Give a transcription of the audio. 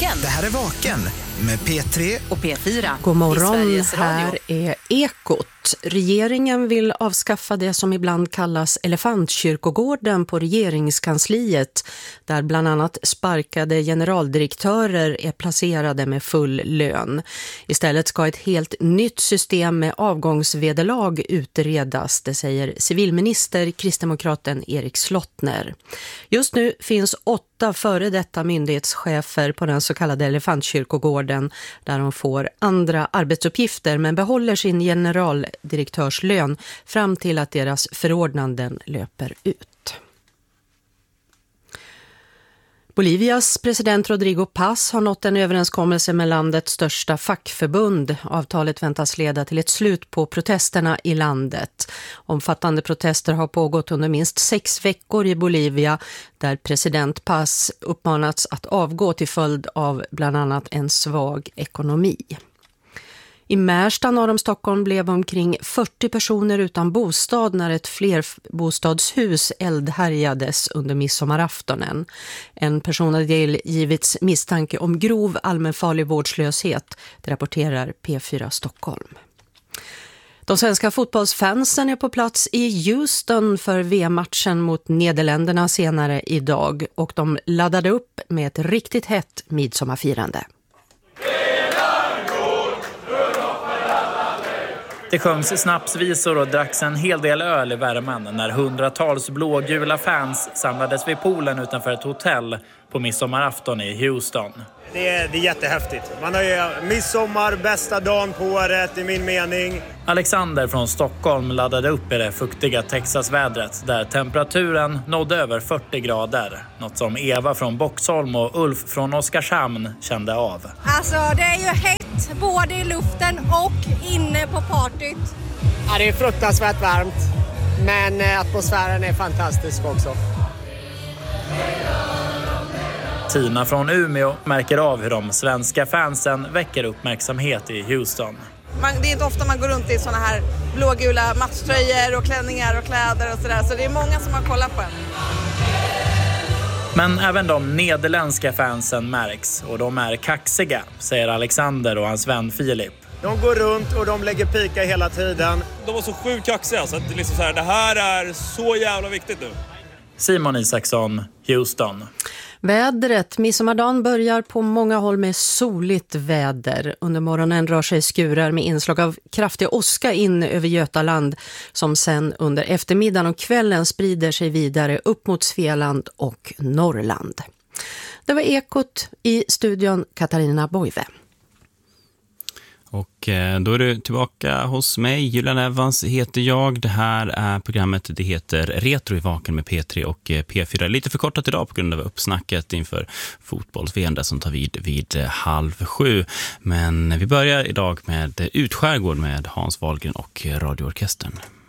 Vaken. Det här är Vaken med P3 och P4. God morgon, här är Ekot. Regeringen vill avskaffa det som ibland kallas elefantkyrkogården på regeringskansliet, där bland annat sparkade generaldirektörer är placerade med full lön. Istället ska ett helt nytt system med avgångsvederlag utredas, det säger civilminister kristdemokraten Erik Slottner. Just nu finns 8 före detta myndighetschefer på den så kallade elefantkyrkogården, där de får andra arbetsuppgifter men behåller sin generaldirektörslön fram till att deras förordnanden löper ut. Bolivias president Rodrigo Paz har nått en överenskommelse med landets största fackförbund. Avtalet väntas leda till ett slut på protesterna i landet. Omfattande protester har pågått under minst 6 veckor i Bolivia, där president Paz uppmanats att avgå till följd av bland annat en svag ekonomi. I Märsta norr om Stockholm blev omkring 40 personer utan bostad när ett flerbostadshus eldhärjades under midsommaraftonen. En person hade givits misstanke om grov allmänfarlig vårdslöshet, det rapporterar P4 Stockholm. De svenska fotbollsfansen är på plats i Houston för VM-matchen mot Nederländerna senare idag, och de laddade upp med ett riktigt hett midsommarfirande. Det sjöngs snapsvisor och dracks en hel del öl i värmen när hundratals blågula fans samlades vid poolen utanför ett hotell på midsommarafton i Houston. Det är jättehäftigt. Man har ju midsommar, bästa dagen på året i min mening. Alexander från Stockholm laddade upp i det fuktiga Texasvädret där temperaturen nådde över 40 grader. Något som Eva från Boxholm och Ulf från Oskarshamn kände av. Alltså det är ju hett både i luften och inne på partyt. Ja, det är fruktansvärt varmt, men atmosfären är fantastisk också. Tina från Umeå märker av hur de svenska fansen väcker uppmärksamhet i Houston. Det är inte ofta man går runt i såna här blågula matchtröjor och klänningar och kläder och sådär. Så det är många som har kollat på en. Men även de nederländska fansen märks, och de är kaxiga, säger Alexander och hans vän Filip. De går runt och de lägger pika hela tiden. De var så sjukt kaxiga så att liksom så här, det här är så jävla viktigt nu. Simon Isaksson, Houston. Vädret. Midsommardagen börjar på många håll med soligt väder. Under morgonen rör sig skurar med inslag av kraftig åska in över Götaland, som sen under eftermiddagen och kvällen sprider sig vidare upp mot Svealand och Norrland. Det var Ekot, i studion Katarina Boive. Och då är du tillbaka hos mig. Julian Evans heter jag. Det här är programmet, det heter Retro i Vaken med P3 och P4. Lite förkortat idag på grund av uppsnacket inför fotbolls-VM som tar vid 6:30. Men vi börjar idag med Utskärgård med Hans Wahlgren och radioorkestern.